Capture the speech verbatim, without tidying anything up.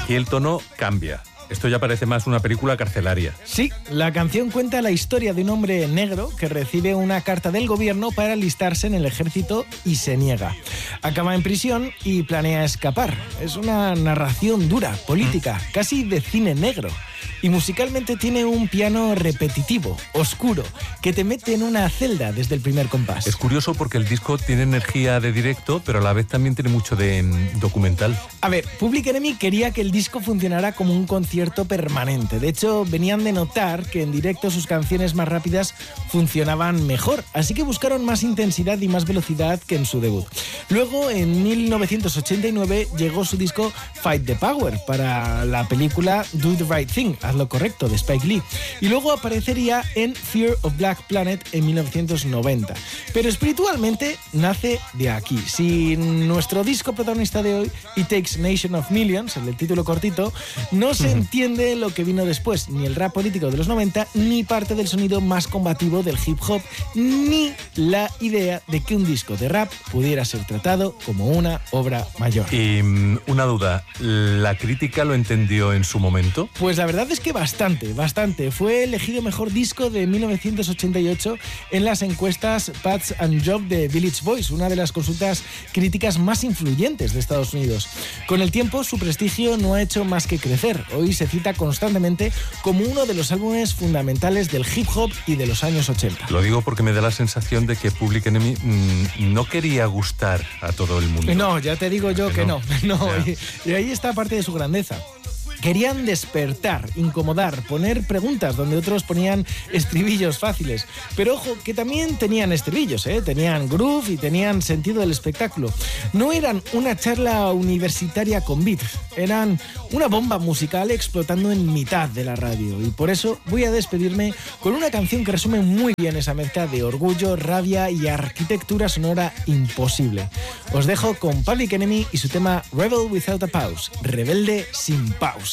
aquí el tono cambia. Esto ya parece más una película carcelaria. Sí, la canción cuenta la historia de un hombre negro que recibe una carta del gobierno para alistarse en el ejército y se niega. Acaba en prisión y planea escapar. Es una narración dura, política, casi de cine negro. Y musicalmente tiene un piano repetitivo, oscuro, que te mete en una celda desde el primer compás. Es curioso porque el disco tiene energía de directo, pero a la vez también tiene mucho de mm, documental. A ver, Public Enemy quería que el disco funcionara como un concierto permanente. De hecho, venían de notar que en directo sus canciones más rápidas funcionaban mejor, así que buscaron más intensidad y más velocidad que en su debut. Luego, en mil novecientos ochenta y nueve, llegó su disco Fight the Power para la película Do the Right Thing, Haz lo correcto, de Spike Lee. Y luego aparecería en Fear of Black Planet en mil novecientos noventa. Pero espiritualmente nace de aquí. Si nuestro disco protagonista de hoy, It Takes Nation of Millions, el del título cortito, no se entiende lo que vino después, ni el rap político de los noventa, ni parte del sonido más combativo del hip hop, ni la idea de que un disco de rap pudiera ser tratado como una obra mayor. Y um, una duda, ¿la crítica lo entendió en su momento? Pues la verdad es que bastante, bastante. Fue elegido mejor disco de mil novecientos ochenta y ocho en las encuestas Pats and Job de Village Voice, una de las consultas críticas más influyentes de Estados Unidos. Con el tiempo, su prestigio no ha hecho más que crecer. Hoy se cita constantemente como uno de los álbumes fundamentales del hip hop y de los años ochenta. Lo digo porque me da la sensación de que Public Enemy mmm, no quería gustar a todo el mundo. No, ya te digo yo que, que no. no. no y, y ahí está parte de su grandeza. Querían despertar, incomodar, poner preguntas donde otros ponían estribillos fáciles. Pero ojo, que también tenían estribillos, ¿eh? Tenían groove y tenían sentido del espectáculo. No eran una charla universitaria con beat, eran una bomba musical explotando en mitad de la radio. Y por eso voy a despedirme con una canción que resume muy bien esa mezcla de orgullo, rabia y arquitectura sonora imposible. Os dejo con Public Enemy y su tema Rebel Without a Pause, rebelde sin pausa.